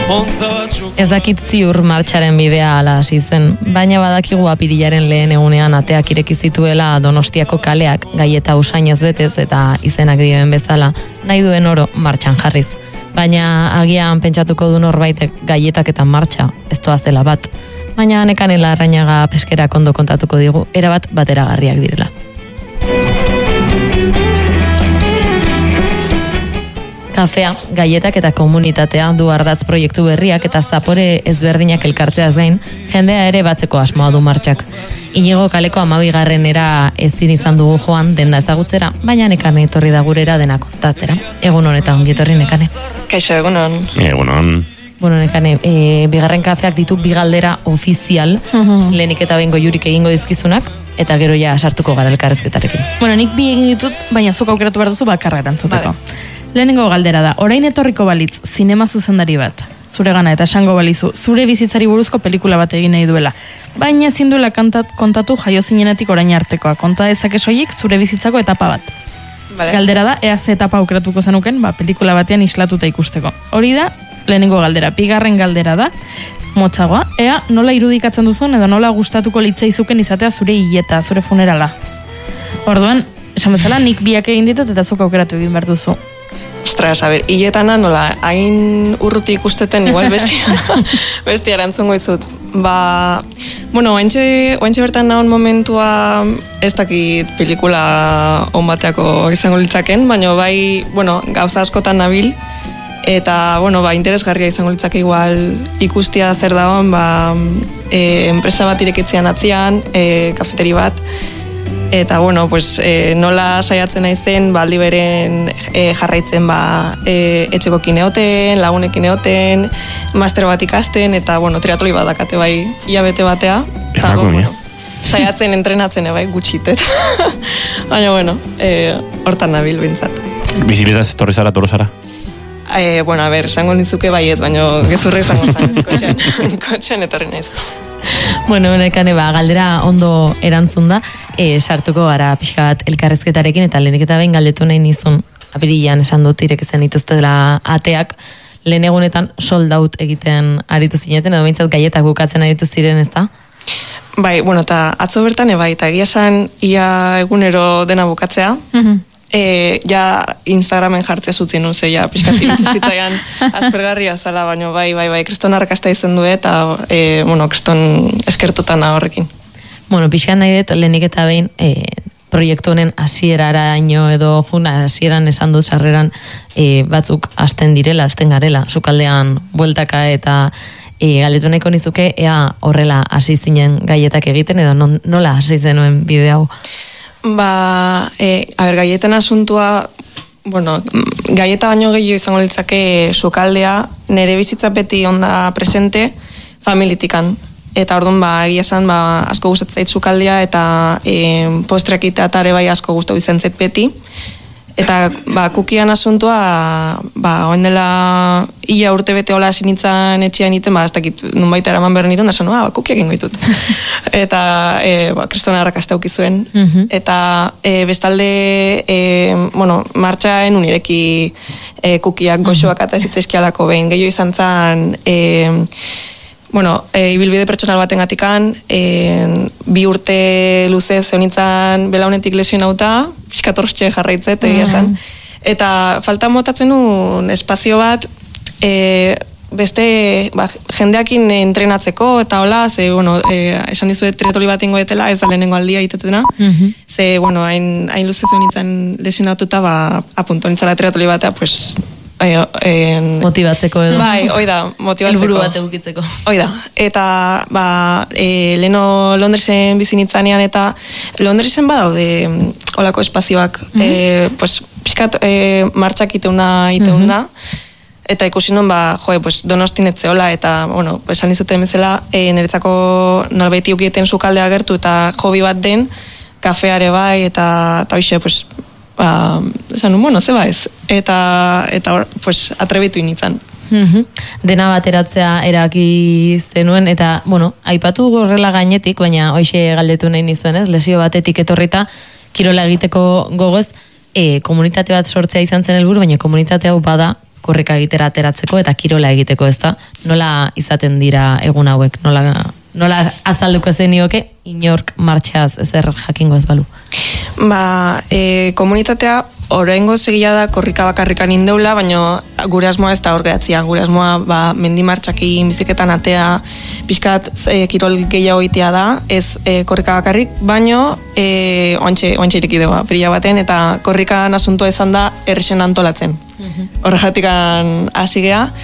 Ez dakit ziur martxaren bidea ala hasi zen, baina badakigu apirilaren lehen egunean ateak ireki zituela Donostiako kaleak gaieta usainez betez eta izenak dioen bezala nahi duen oro martxan jarriz. Baina agian pentsatuko du norbaitek gaietak eta martxa ez doazela bat, baina Nekane Larrañaga peskerak ondo kontatuko digu, erabat bateragarriak direla. Kafea, gaietak eta komunitatea du ardatz proiektu berriak eta zapore ezberdinak elkartzeaz gain, jendea ere batzeko asmoa du martxak. Inigo kaleko 12. ezin izan dugu joan denda ezagutzera, baina Nekane etorri da gurera dena kontatzera. Egun honetan, ongi Nekane. Kaixo, egunon. Egunon. Bueno, Nekane, bigarren kafeak ditu bi galdera ofizial, lehenik eta behin goiurik egingo dizkizunak, eta gero ja sartuko gara elkarrezketarekin. Bueno, nik bi egin ditut, baina zuk aukeratu behar duzu bakarra erantzuteko. Vale. Lehenengo galdera da, orain etorriko balitz, zinema zuzendari bat, zure gana eta esango balizu, zure bizitzari buruzko pelikula bat egin nahi duela. Baina ezin duela kontatu jaio zinenetik orain artekoa, konta dezake soilik zure bizitzako etapa bat. Vale. Galdera da, ea ze etapa aukeratuko zenuken, pelikula batean islatuta ikusteko. Hori da, lehenengo galdera. Bigarren galdera da, motzagoa, ea nola irudikatzen duzun edo nola gustatuko litzaizuken izatea zure hileta, zure funerala. Orduan, esan bezala, nik biak egin ditut eta zuk aukeratu egin behar duzu. Ostras, a ber, hiletana nola, hain urruti ikusteten, igual bestia erantzungo izut. Bueno, oaintxe bertan nahon momentua ez dakit pelikula on bateako izango litzaken, baina bai, bueno, gauza askotan nabil, eta, bueno, interesgarria izango litzake igual ikustia zer dagoen, enpresa bat irekitzean atzian, kafeteri bat, eta, bueno, pues, nola saiatzen naizen, aldi beren jarraitzen etxeko kineoten, lagunekin eoten, master bat ikasten, eta, bueno, triatloi bat dakate bai hilabete batea. Eta, bueno, saiatzen entrenatzen bai gutxitet. Baina, bueno, hortan nabil bintzat. Bizikletaz etorri zara, Tolosara? Bueno, a ber, esango nizuke baiet, baina gezurra izango zanez, kotxean etorri naiz. Bueno, Nekane, galdera ondo erantzun da, sartuko gara pixka bat elkarrezketarekin, eta lehenik eta behin galdetu nahi nizun, apirilean esan dut irekitzen dituzte dela ateak, lehen egunetan sold out egiten aritu zineten, edo behintzat gaietak bukatzen aritu ziren, ez da? Bai, bueno, eta atzo bertan, eta egia esan ia egunero dena bukatzea, ja Instagramen jartzea zutzen nuze, ja pixkatik zitzaian aspergarria zala, baina bai, kriston arrakasta izan du eta, bueno, kriston eskertutan horrekin. Bueno, pixkan nahi dut, lehenik eta behin, proiektu honen hasierara ino edo juna hasieran esan dut sarreran batzuk hasten direla, hasten garela, sukaldean bueltaka eta galdetu nahiko nizuke, ea horrela hasi zinen gaietak egiten edo nola hasi zenuen bideo hau? A ber, gaietan asuntua, bueno, gaieta baino gehiago izango litzake sukaldea, nire bizitza beti onda presente, familitikan. Eta orduan, egia esan, asko gustatzen zait sukaldea, eta postreak itatare bai asko gustatu izan zait beti. Eta, kukian asuntua, oen dela ia urte bete hola sinitzan etxean iten, ez dakit nun baita eraman behar nituen, da esan, kukiak ingo ditut. Eta, kristona arrakasta ukizuen. Eta, bestalde, bueno, martxaen unireki kukiak goxoak eta zitzaizkialako behin. Gehiago izan zan, bueno, ibilbide pertsonal baten gatikan, 2 urte luzez zeonitzan belaunetik lesionauta, piskatortxe jarraitzet, egia esan. Eta falta motatzen un espazio bat, beste jendeakin entrenatzeko, eta hola, ze, bueno, esan dizuet triatloi bat ingo etela, ez da lehenengo aldia itetena, ze, bueno, hain luzez zeonitzan lesionatuta, apunto nintzala triatloi batea, pues, motibatzeko edo. Bai, oida, motibatzeko. Helburu bat egukitzeko. Oida, eta leno Londresen bizinitzanean eta Londresen badaude olako espazioak, pues, pixkat martxak iteuna, eta ikusi non, pues, Donostin etzeola, eta, bueno, esan dizuten bezala, niretzako nolbaiti ukieten sukaldea gertu, eta hobi bat den, kafeare bai, eta hoxe, pues, esan, bueno, zeba ez, eta pues, atrebitu initzan. Dena bateratzea eraki zenuen, eta, bueno, aipatu gorrela gainetik, baina hoxe galdetu nahi nizuen, ez, lesio batetik etorrita, kirola egiteko gogoz, komunitate bat sortzea izan zen helburu, baina komunitate hau bada korrika egitera ateratzeko eta kirola egiteko, ez da? nola izaten dira egun hauek, nola azalduko zenioke inork martxaz ezer jakingo ez balu? Komunitatea oraingo segia da korrika bakarrikan indeula, baina gure asmoa ez da hor gehatzia. Gure asmoa mendi martxakin biziketan atea pixkat kirol gehiago itea da, ez korrika bakarrik, baina oantxe irikidea pila baten, eta korrikan asuntoa izan da errexen antolatzen. Horregatikan hasi gea,